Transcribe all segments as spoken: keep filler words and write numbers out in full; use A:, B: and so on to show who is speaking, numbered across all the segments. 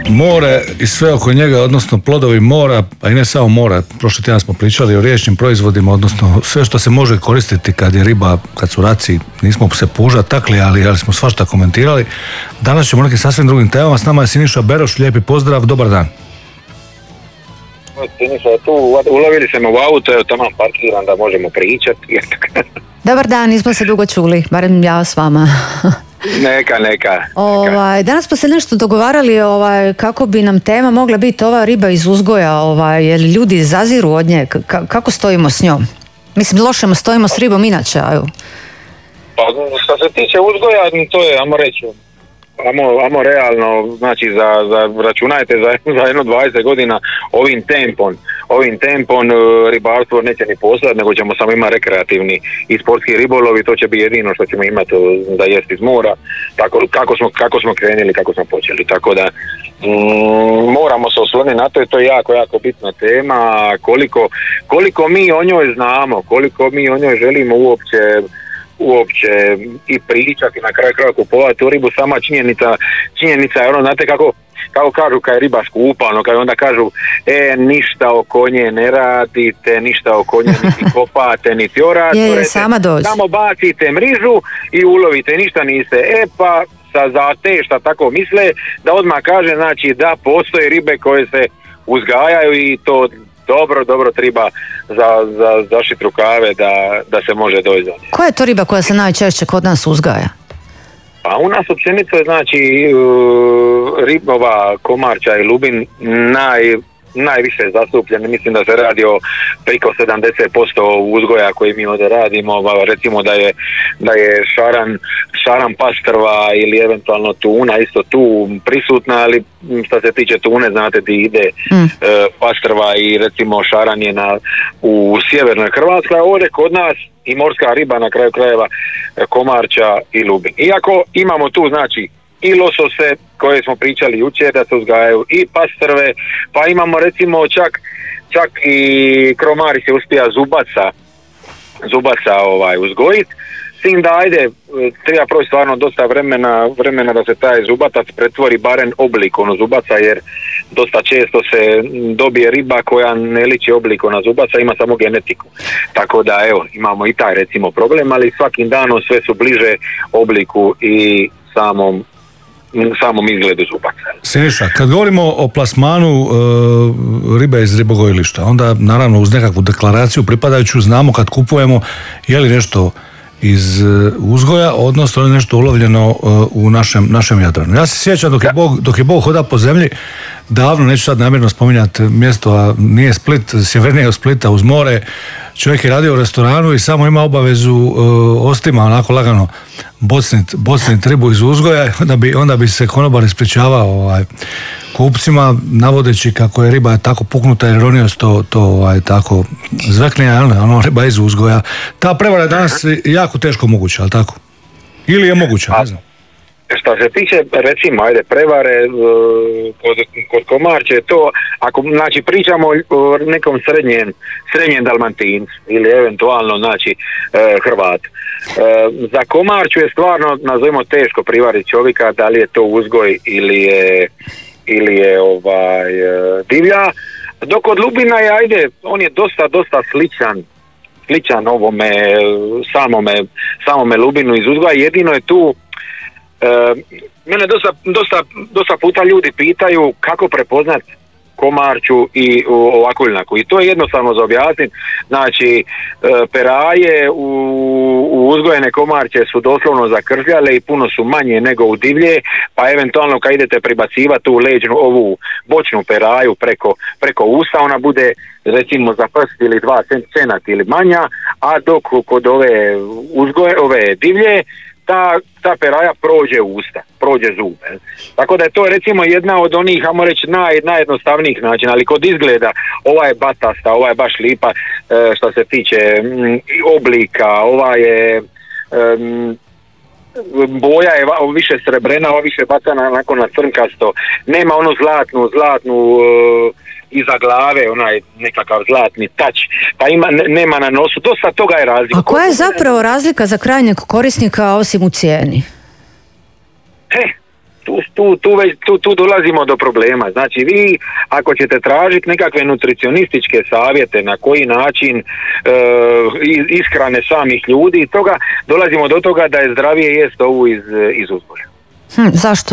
A: more i sve oko njega, odnosno plodovi mora, pa i ne samo mora, prošli tjedan smo pričali o riječnim proizvodima, odnosno sve što se može koristiti kad je riba, kad su raci, nismo se puža takli, ali, ali smo svašta komentirali. Danas ćemo o nekim sasvim drugim temama, s nama je Siniša Beroš, lijepi pozdrav, dobar dan.
B: Siniša, tu ulovili se me u auto, evo tamo parkiram da možemo pričati.
C: Dobar dan, nismo se dugo čuli, barem ja s vama.
B: Neka, neka.
C: Ovaj, danas smo se nešto dogovarali ovaj, kako bi nam tema mogla biti ova riba iz uzgoja, ovaj, jer ljudi zaziru od nje, K- kako stojimo s njom? Mislim, loše stojimo s ribom inače, aju.
B: Pa što se tiče uzgoja, to je, ajmo reći, Amo, amo realno, znači za, za, računajte za, za jedno dvadeset godina ovim tempom, ovim tempom ribarstvo neće ni postojati, nego ćemo samo imati rekreativni i sportski ribolov i to će biti jedino što ćemo imati da jesti iz mora, tako kako smo, kako smo krenuli, kako smo počeli, tako da mm, moramo se osvrnuti na to i to je jako, jako bitna tema, koliko, koliko mi o njoj znamo, koliko mi o njoj želimo uopće uopće i pričati, na kraju kraja kupovati tu ribu, sama činjenica, činjenica je ono, znate kako, kako kažu kad je riba skupa, ono, kad onda kažu, e, ništa oko nje ne radite, ništa oko nje niti kopate, niti orate,
C: je, je, sama dođe.
B: Samo bacite mrižu i ulovite, ništa niste. E pa, sa, za te šta tako misle, da odmah kaže, znači da postoje ribe koje se uzgajaju i to dobro, dobro treba za, za zašiti rukave da, da se može doći za nje.
C: Koja je to riba koja se najčešće kod nas uzgaja?
B: Pa u nas općenito je znači uh, ribova, komarča i lubin naj, najviše zastupljeni. Mislim da se radi o preko sedamdeset posto uzgoja koji mi ovdje radimo. Recimo da je, da je šaran, šaran pastrva ili eventualno tuna isto tu prisutna, ali što se tiče tune, znate di ide mm. uh, pastrva i recimo šaran je na, u sjevernoj Hrvatskoj, a ovdje kod nas i morska riba na kraju krajeva komarča i lubin. Iako imamo tu znači i losose koje smo pričali jučer da se uzgajaju i pastrve, pa imamo recimo čak, čak i kromari se uspija zubaca, zubaca ovaj, uzgojiti. S tim da ajde, treba proći stvarno dosta vremena, vremena da se taj zubatac pretvori barem oblik ono zubaca, jer dosta često se dobije riba koja ne liči oblik na zubaca, ima samo genetiku. Tako da evo, imamo i taj recimo problem, ali svakim danom sve su bliže obliku i samom samom izgledu zubaca.
A: Siniša, kad govorimo o plasmanu e, ribe iz ribogojilišta, onda naravno uz nekakvu deklaraciju pripadajuću znamo kad kupujemo je li nešto iz uzgoja, odnosno nešto ulovljeno u našem, našem Jadranu. Ja se sjećam dok je Bog, dok je Bog hoda po zemlji, davno, neću sad namjerno spominjati mjesto, a nije Split, sjevernije od Splita uz more, čovjek je radio u restoranu i samo ima obavezu uh, ostima onako lagano bocnit, bocnit ribu iz uzgoja, onda bi, onda bi se konobar ispričavao ovaj, kupcima, navodeći kako je riba tako puknuta jer on je to, to ovaj, tako zveknija, ono riba iz uzgoja. Ta prevara je danas jako teško moguća, ali tako? Ili je moguća, ne znam.
B: Što se tiče, recimo, ajde, prevare kod, kod komarče, to, ako, znači, pričamo o nekom srednjem, srednjem Dalmatincu ili eventualno, znači, Hrvat. Za komarču je stvarno, nazovimo, teško privariti čovjeka, da li je to uzgoj ili je, ili je ovaj, divlja. Dok od lubina je, ajde, on je dosta, dosta sličan, sličan ovome, samome, samome lubinu iz uzgoja, jedino je tu. E, mene dosta, dosta, dosta puta ljudi pitaju kako prepoznat komarču i ovakvu ilnaku i to je jednostavno za objasniti. Znači e, peraje u, u uzgojene komarče su doslovno zakržljale i puno su manje nego u divlje, pa eventualno kad idete pribacivati tu leđnu, ovu bočnu peraju preko, preko usta, ona bude recimo za prst ili dva cenat ili manja, a dok kod ove uzgoje, ove divlje Ta, ta peraja prođe usta, prođe zube. Tako da je to recimo jedna od onih, ajmo reći, naj, najjednostavnijih načina, ali kod izgleda ova je batasta, ova je baš lipa e, što se tiče m, oblika, ova je m, boja je više srebrena, ova više bacana onako na crnkasto, nema onu zlatnu, zlatnu e, iza glave, onaj nekakav zlatni tač, pa ima, nema na nosu, dosta toga je razlika.
C: A koja je zapravo razlika za krajnjeg korisnika osim u cijeni?
B: E, tu, tu, tu, već, tu, tu dolazimo do problema. Znači vi ako ćete tražiti nekakve nutricionističke savjete na koji način e, ishrane samih ljudi, toga dolazimo do toga da je zdravije jest ovu iz, iz uzgoja.
C: Hm, zašto?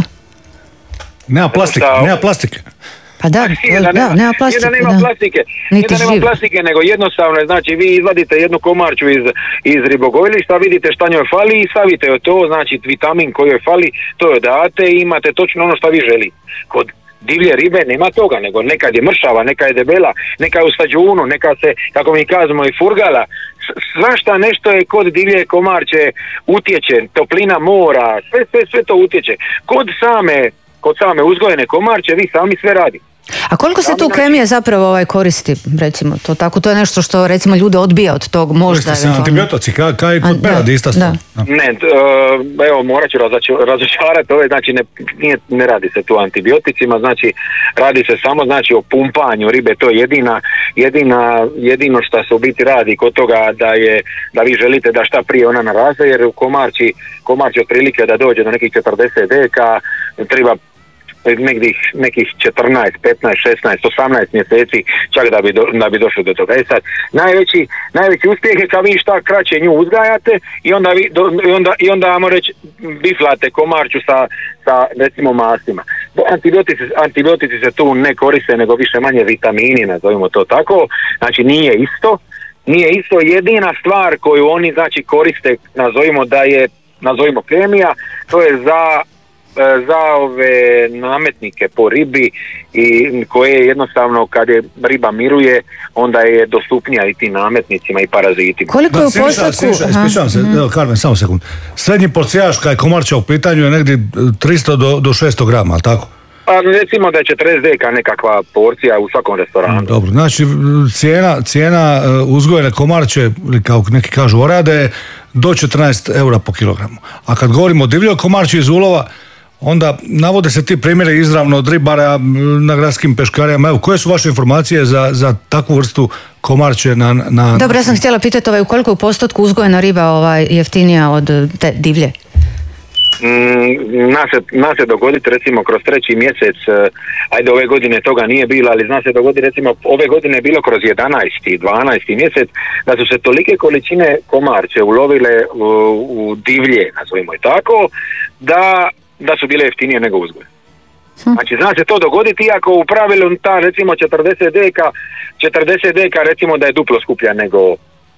A: Nema plastike, nema plastike.
C: Pa da,
B: da,
C: da,
B: nema,
C: nema plastike.
B: Da nema plastike,
C: Niti
B: da nema
C: živ.
B: plastike, nego jednostavno je, znači vi izvadite jednu komarču iz, iz ribogojilišta, vidite šta njoj fali i stavite joj to, znači vitamin koji joj fali, to joj date i imate točno ono što vi želite. Kod divlje ribe nema toga, nego nekad je mršava, nekad je debela, nekad je u stađunu, nekad se, kako mi kažemo, i furgala. Svašta nešto je kod divlje komarče utječe, toplina mora, sve, sve, sve to utječe. Kod same kod same uzgojene komarče vi sami sve radi.
C: A koliko se tu kemije zapravo ovaj koristi, recimo to tako, to je nešto što recimo ljude odbija od tog možda.
A: Koriste se antibiotici, kaj, kaj kod peradi ista stvar.
B: Ne, uh, evo morat ću razočarati ove, znači ne, nije, ne radi se tu o antibioticima, znači radi se samo znači o pumpanju ribe, to je jedina, jedina, jedino što se u biti radi kod toga da je, da vi želite da šta prije ona naraste, jer u komarči, komarči otprilike da dođe do nekih četrdeset deka, treba nekih, nekih četrnaest, petnaest, šesnaest, osamnaest mjeseci čak da bi, do, da bi došlo do toga. E sad, najveći, najveći uspjeh je kad vi šta kraće nju uzgajate i onda, vi, do, i onda, i onda vamo reći biflate komarču sa, sa recimo masima. Antibiotici, antibiotici se tu ne koriste nego više manje vitamini, nazovimo to tako, znači nije isto. Nije isto, jedina stvar koju oni znači koriste, nazovimo da je, nazovimo kemija, to je za za ove nametnike po ribi i koje jednostavno kad je riba miruje onda je dostupnija i tim nametnicima i parazitima.
C: Koliko je u postotku?
A: Ispričavam se, evo Karmen, samo sekund. Srednji porcijaš kad je komarča u pitanju je negdje tristo do šesto grama, ali tako?
B: Pa recimo da je četrdeset deka nekakva porcija u svakom restoranu.
A: Dobro, znači cijena, cijena uzgojene komarče, kao neki kažu orade, do četrnaest eura po kilogramu. A kad govorimo o divljoj komarči iz ulova, onda navode se ti primjere izravno od ribara na gradskim peškarijama. Evo, koje su vaše informacije za, za takvu vrstu komarče na... na...
C: Dobro, ja sam htjela pitati ovaj, u koliko u postotku uzgojena riba ovaj, jeftinija od te divlje?
B: Mm, zna se, zna se dogoditi recimo kroz treći mjesec, ajde ove godine toga nije bilo, ali zna se dogoditi recimo ove godine je bilo kroz jedanaesti, dvanaesti mjesec da su se tolike količine komarče ulovile u, u divlje, nazovimo je tako, da da su bile jeftinije nego uzgoj. Znači, zna se to dogoditi, iako u pravilu ta recimo četrdeset deka, četrdeset deka recimo da je duplo skuplja nego,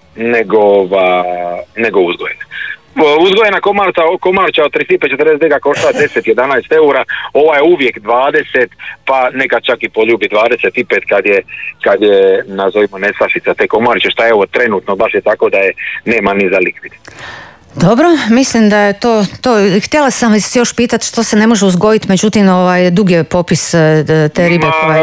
B: nego, va, nego uzgojena. Uzgojena komarča, komarča od trideset pet do četrdeset deka košta deset do jedanaest eura, ova je uvijek dvadeset, pa neka čak i poljubi dvadeset pet kad je, kad je nazovimo nestašica te komarče, šta je ovo trenutno, baš je tako da je nema ni za likvid.
C: Dobro, mislim da je to, to htjela sam vas još pitati što se ne može uzgojiti, međutim ovaj dug je popis te ribe koje...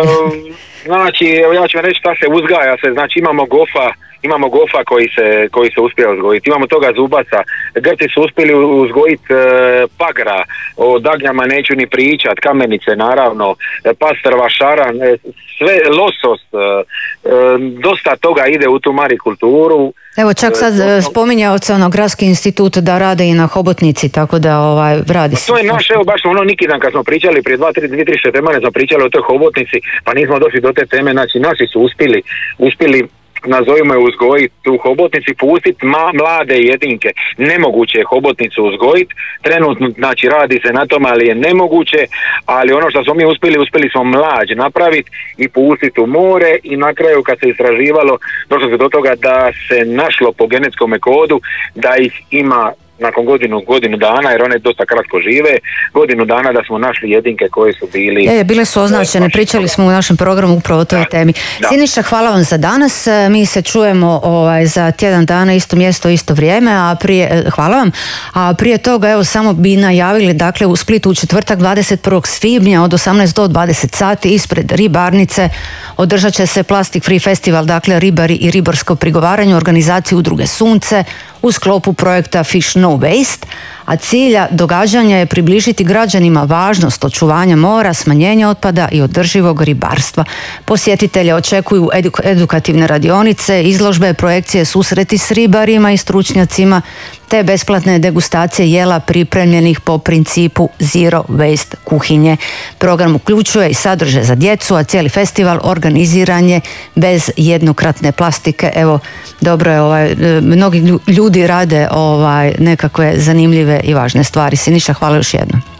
B: Znači, evo ja ću vam reći šta se uzgaja se, znači imamo gofa, imamo gofa koji se, koji se uspije uzgojiti, imamo toga zubaca, Grci su uspjeli uzgojiti e, pagra, o dagnjama neću ni pričat, kamenice naravno, e, pastrva, šaran, e, sve, losos, e, e, dosta toga ide u tu marikulturu.
C: Evo čak sad e, spominjao se ono Gradski institut da rade i na hobotnici, tako da ovaj radi se.
B: To je naš, evo baš ono neki dan kad smo pričali prije dva, tri, dvije, tri, šest temane smo pričali o toj hobotnici, pa nismo došli do te teme, znači naši su uspjeli, uspjeli nazovimo je uzgojiti tu hobotnici, pustiti ma, mlade jedinke. Nemoguće je hobotnicu uzgojiti, trenutno znači radi se na tom, ali je nemoguće, ali ono što smo mi uspjeli, uspjeli smo mlađ napraviti i pustiti u more i na kraju kad se istraživalo, došlo se do toga da se našlo po genetskom kodu da ih ima nakon godinu, godinu dana, jer one dosta kratko žive, godinu dana da smo našli jedinke koje su bili...
C: Je, bile su označene, pričali smo u našem programu upravo o toj da, temi. Da. Siniša, hvala vam za danas, mi se čujemo ovaj, za tjedan dana, isto mjesto, isto vrijeme, a prije, hvala vam, a prije toga evo samo bi najavili, dakle u Splitu u četvrtak dvadeset prvog svibnja od osamnaest do dvadeset sati ispred ribarnice održat će se Plastic Free Festival, dakle ribari i ribarsko prigovaranje, organizaciju udruge Sunce u sklopu projekta Fish No Waste, a cilja događanja je približiti građanima važnost očuvanja mora, smanjenja otpada i održivog ribarstva. Posjetitelje očekuju eduk- edukativne radionice, izložbe, projekcije, susreti s ribarima i stručnjacima, te besplatne degustacije jela pripremljenih po principu Zero Waste kuhinje. Program uključuje i sadržaj za djecu, a cijeli festival organiziran je bez jednokratne plastike. Evo, dobro je, ovaj, mnogi ljudi rade ovaj, nekakve zanimljive i važne stvari. Siniša, hvala još jednom.